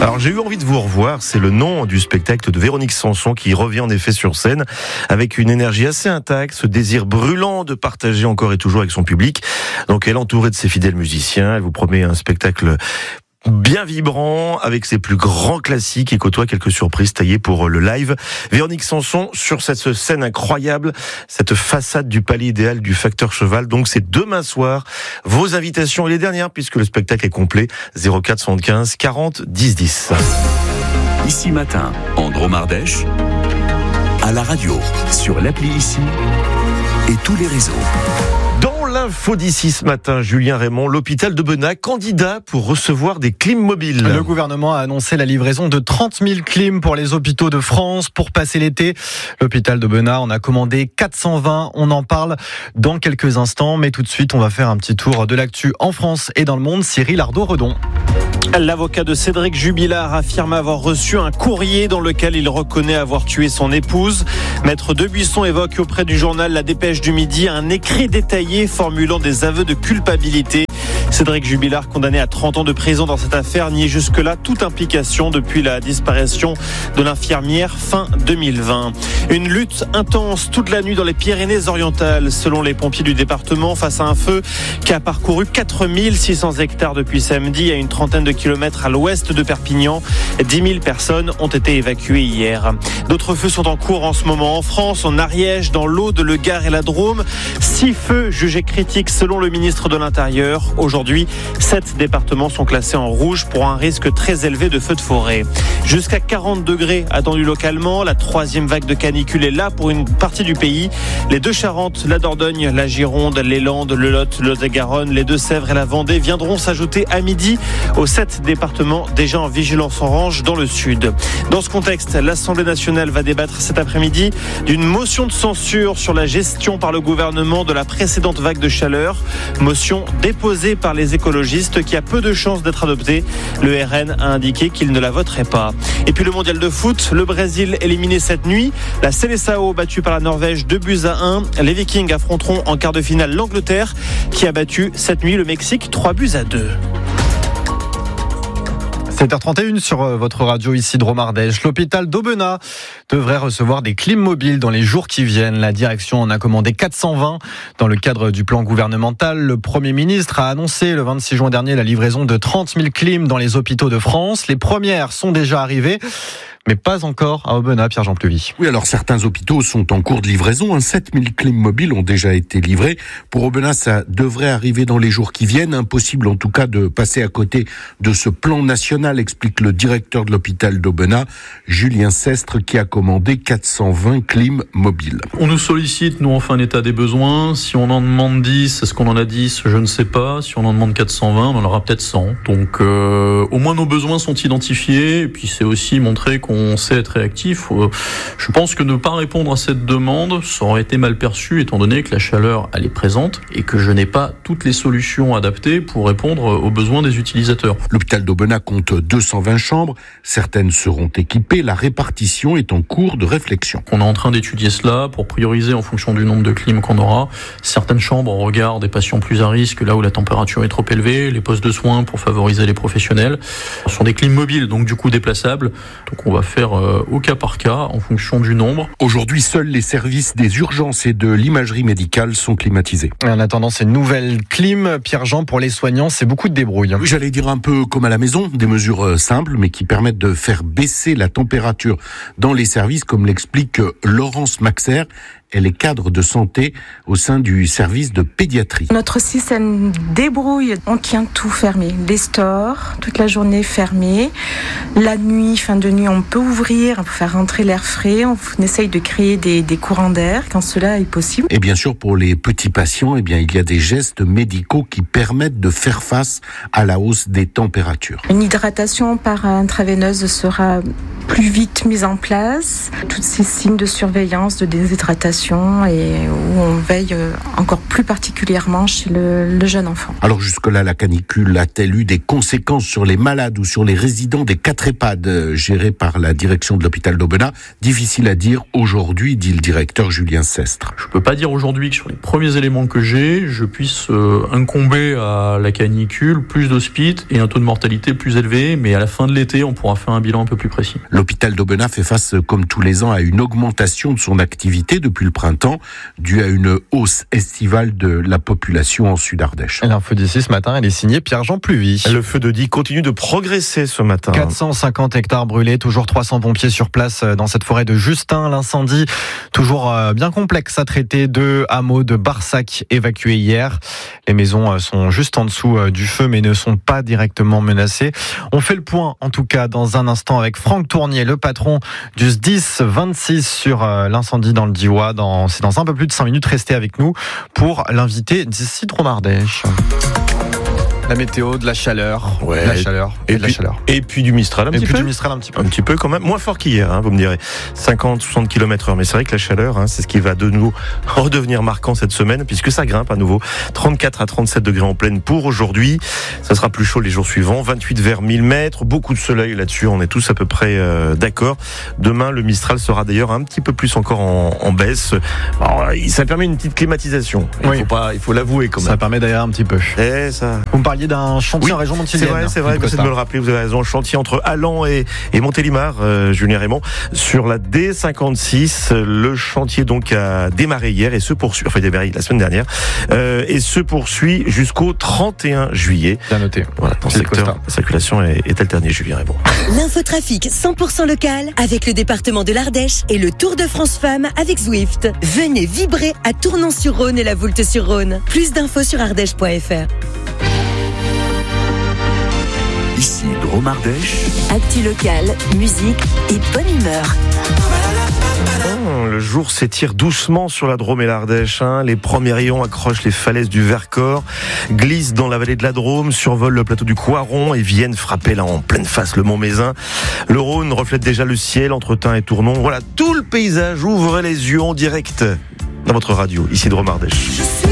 Alors j'ai eu envie de vous revoir, c'est le nom du spectacle de Véronique Sanson qui revient en effet sur scène avec une énergie assez intacte, ce désir brûlant de partager encore et toujours avec son public. Donc elle est entourée de ses fidèles musiciens, elle vous promet un spectacle bien vibrant, avec ses plus grands classiques et côtoie quelques surprises taillées pour le live. Véronique Sanson sur cette scène incroyable, cette façade du palais idéal du Facteur Cheval. Donc c'est demain soir. Vos invitations et les dernières puisque le spectacle est complet. 04 75 40 10 10. Ici Matin, en Drôme-Ardèche, à la radio, sur l'appli Ici et tous les réseaux. Dans l'info d'ici ce matin, Julien Raymond, l'hôpital d'Aubenas, candidat pour recevoir des clims mobiles. Le gouvernement a annoncé la livraison de 30 000 clims pour les hôpitaux de France pour passer l'été. L'hôpital d'Aubenas en a commandé 420. On en parle dans quelques instants, mais tout de suite, on va faire un petit tour de l'actu en France et dans le monde. Cyril Ardo-Redon. L'avocat de Cédric Jubilard affirme avoir reçu un courrier dans lequel il reconnaît avoir tué son épouse. Maître Debuisson évoque auprès du journal La Dépêche du Midi un écrit détaillé formulant des aveux de culpabilité. Cédric Jubilard, condamné à 30 ans de prison dans cette affaire, nie jusque-là toute implication depuis la disparition de l'infirmière fin 2020. Une lutte intense toute la nuit dans les Pyrénées-Orientales, selon les pompiers du département, face à un feu qui a parcouru 4600 hectares depuis samedi à une trentaine de kilomètres à l'ouest de Perpignan. 10 000 personnes ont été évacuées hier. D'autres feux sont en cours en ce moment en France, en Ariège, dans l'Aude, le Gard et la Drôme. 6 feux jugés critiques selon le ministre de l'Intérieur. Aujourd'hui, 7 départements sont classés en rouge pour un risque très élevé de feux de forêt. Jusqu'à 40 degrés attendus localement. La 3e vague de canicule est là pour une partie du pays. Les Deux-Charentes, la Dordogne, la Gironde, les Landes, le Lot, le Lot-et-Garonne, les Deux-Sèvres et la Vendée viendront s'ajouter à midi aux 7 départements déjà en vigilance orange dans le sud. Dans ce contexte, l'Assemblée nationale va débattre cet après-midi d'une motion de censure sur la gestion par le gouvernement de la précédente vague de chaleur. Motion déposée par les écologistes qui a peu de chances d'être adoptée. Le RN a indiqué qu'il ne la voterait pas. Et puis le mondial de foot, le Brésil éliminé cette nuit. La Seleção battue par la Norvège 2-1. Les Vikings affronteront en quart de finale l'Angleterre qui a battu cette nuit le Mexique 3-2. 7h31 sur votre radio ici Drôme-Ardèche. L'hôpital d'Aubenas devrait recevoir des clims mobiles dans les jours qui viennent. La direction en a commandé 420 dans le cadre du plan gouvernemental. Le Premier ministre a annoncé le 26 juin dernier la livraison de 30 000 clims dans les hôpitaux de France. Les premières sont déjà arrivées, mais pas encore à Aubenas, Pierre-Jean Plevy. Oui, alors certains hôpitaux sont en cours de livraison. 7000 clims mobiles ont déjà été livrés. Pour Aubenas, ça devrait arriver dans les jours qui viennent. Impossible en tout cas de passer à côté de ce plan national, explique le directeur de l'hôpital d'Aubenas, Julien Sestre, qui a commandé 420 clims mobiles. On nous sollicite, nous on fait un état des besoins. Si on en demande 10, est-ce qu'on en a 10 ? Je ne sais pas. Si on en demande 420, on en aura peut-être 100. Donc au moins nos besoins sont identifiés. Et puis c'est aussi montrer qu'on sait être réactif. Je pense que ne pas répondre à cette demande, ça aurait été mal perçu étant donné que la chaleur elle est présente et que je n'ai pas toutes les solutions adaptées pour répondre aux besoins des utilisateurs. L'hôpital d'Aubenas compte 220 chambres. Certaines seront équipées. La répartition est en cours de réflexion. On est en train d'étudier cela pour prioriser en fonction du nombre de clims qu'on aura. Certaines chambres en regard des patients plus à risque, là où la température est trop élevée, les postes de soins pour favoriser les professionnels. Ce sont des clims mobiles, donc du coup déplaçables. Donc on va faire au cas par cas en fonction du nombre. Aujourd'hui, seuls les services des urgences et de l'imagerie médicale sont climatisés. En attendant ces nouvelles clims, Pierre-Jean, pour les soignants, c'est beaucoup de débrouille. Oui, j'allais dire un peu comme à la maison, des mesures simples mais qui permettent de faire baisser la température dans les services, comme l'explique Laurence Maxer. Elle est cadre de santé au sein du service de pédiatrie. Notre système débrouille, on tient tout fermé. Les stores, toute la journée fermée. La nuit, fin de nuit, on peut ouvrir, on peut faire rentrer l'air frais. On essaye de créer des courants d'air quand cela est possible. Et bien sûr, pour les petits patients, il y a des gestes médicaux qui permettent de faire face à la hausse des températures. Une hydratation par intraveineuse sera plus vite mises en place. Tous ces signes de surveillance, de déshydratation et où on veille encore plus particulièrement chez le jeune enfant. Alors jusque-là, la canicule a-t-elle eu des conséquences sur les malades ou sur les résidents des 4 EHPAD gérés par la direction de l'hôpital d'Aubenas? Difficile à dire aujourd'hui, dit le directeur Julien Sestre. Je peux pas dire aujourd'hui que sur les premiers éléments que j'ai, je puisse incomber à la canicule plus d'hospites et un taux de mortalité plus élevé, mais à la fin de l'été, on pourra faire un bilan un peu plus précis. L'hôpital d'Aubenas fait face, comme tous les ans, à une augmentation de son activité depuis le printemps, due à une hausse estivale de la population en Sud-Ardèche. L'info d'ici ce matin, elle est signée Pierre-Jean Pluvy. Le feu de Die continue de progresser ce matin. 450 hectares brûlés, toujours 300 pompiers sur place dans cette forêt de Justin. L'incendie, toujours bien complexe à traiter. 2 hameaux de Barsac évacués hier. Les maisons sont juste en dessous du feu, mais ne sont pas directement menacées. On fait le point, en tout cas, dans un instant avec Franck Tournier, le patron du SDIS 26 sur l'incendie dans le Diois. C'est dans un peu plus de 5 minutes. Restez avec nous pour l'inviter d'ici Dromardèche. La météo, de la chaleur, ouais, de la chaleur, et de la chaleur. Et puis du Mistral un petit peu. Du Mistral un petit peu. Un petit peu quand même, moins fort qu'hier, vous me direz. 50-60 km/h, mais c'est vrai que la chaleur, c'est ce qui va de nouveau redevenir marquant cette semaine, puisque ça grimpe à nouveau. 34 à 37 degrés en pleine pour aujourd'hui. Ça sera plus chaud les jours suivants. 28 vers 1000 mètres, beaucoup de soleil là-dessus, on est tous à peu près d'accord. Demain, le Mistral sera d'ailleurs un petit peu plus encore en baisse. Alors, ça permet une petite climatisation. Il faut l'avouer quand même. Ça permet d'ailleurs un petit peu. Ça. Vous me parliez d'un chantier en région Montilyenne. C'est vrai, vous de me le rappeler, vous avez raison. Chantier entre Allan et Montélimar, Julien Raymond, sur la D56. Le chantier donc a démarré hier et se poursuit, enfin démarré la semaine dernière, et se poursuit jusqu'au 31 juillet. Bien noté. Voilà, dans ce secteur, la circulation est alternée, Julien Raymond. L'infotrafic 100% local avec le département de l'Ardèche et le Tour de France Femmes avec Zwift. Venez vibrer à Tournon-sur-Rhône et la Voulte-sur-Rhône. Plus d'infos sur ardèche.fr. Ici Dromardèche. Actu local, musique et bonne humeur. Le jour s'étire doucement sur la Drôme et l'Ardèche. Les premiers rayons accrochent les falaises du Vercors, glissent dans la vallée de la Drôme, survolent le plateau du Coiron et viennent frapper là en pleine face le Mont Mézin. Le Rhône reflète déjà le ciel entre Tain et Tournon. Voilà, tout le paysage, ouvrez les yeux en direct dans votre radio, ici Dromardèche.